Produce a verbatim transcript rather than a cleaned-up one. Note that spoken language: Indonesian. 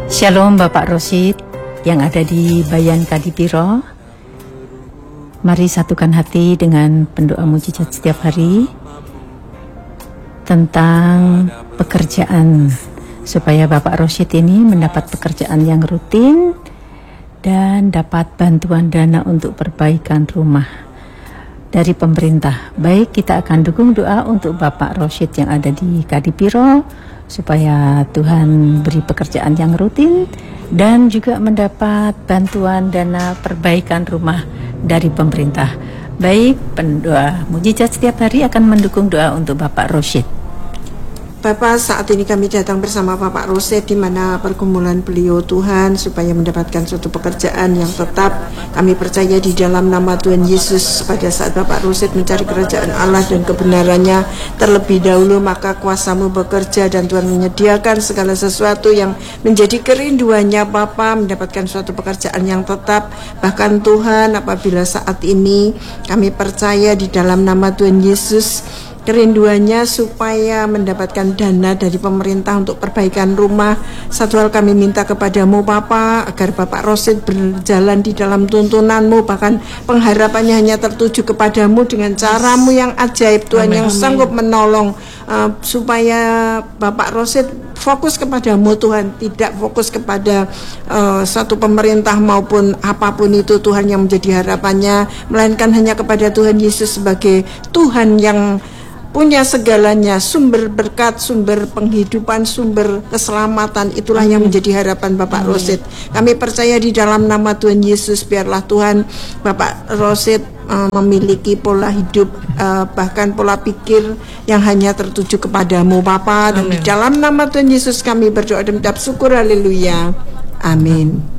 Shalom Bapak Rosid yang ada di Bayan Kadipiro. Mari satukan hati dengan pendoa mujizat setiap hari tentang pekerjaan, supaya Bapak Rosid ini mendapat pekerjaan yang rutin dan dapat bantuan dana untuk perbaikan rumah dari pemerintah. Baik, kita akan dukung doa untuk Bapak Rosid yang ada di Kadipiro, supaya Tuhan beri pekerjaan yang rutin dan juga mendapat bantuan dana perbaikan rumah dari pemerintah. Baik, pendoa mujizat setiap hari akan mendukung doa untuk Bapak Rosid. Bapak, saat ini kami datang bersama Bapak Rosid di mana pergumulan beliau Tuhan supaya mendapatkan suatu pekerjaan yang tetap. Kami percaya di dalam nama Tuhan Yesus, pada saat Bapak Rosid mencari kerajaan Allah dan kebenarannya terlebih dahulu, maka kuasa-Mu bekerja dan Tuhan menyediakan segala sesuatu yang menjadi kerinduannya Bapak, mendapatkan suatu pekerjaan yang tetap. Bahkan Tuhan, apabila saat ini kami percaya di dalam nama Tuhan Yesus, kerinduannya supaya mendapatkan dana dari pemerintah untuk perbaikan rumah. Satu hal kami minta kepadamu Bapa, agar Bapak Rosid berjalan di dalam tuntunan-Mu, bahkan pengharapannya hanya tertuju kepadamu dengan caramu yang ajaib Tuhan, amin, yang amin. Sanggup menolong, uh, supaya Bapak Rosid fokus kepadamu Tuhan, tidak fokus kepada uh, satu pemerintah maupun apapun itu Tuhan yang menjadi harapannya, melainkan hanya kepada Tuhan Yesus sebagai Tuhan yang punya segalanya, sumber berkat, sumber penghidupan, sumber keselamatan. Itulah Amin. Yang menjadi harapan Bapak Amin. Rosid. Kami percaya di dalam nama Tuhan Yesus, biarlah Tuhan Bapak Rosid uh, memiliki pola hidup, uh, bahkan pola pikir yang hanya tertuju kepadamu Bapa. Dan di dalam nama Tuhan Yesus kami berdoa dan mengucap syukur, haleluya, amin.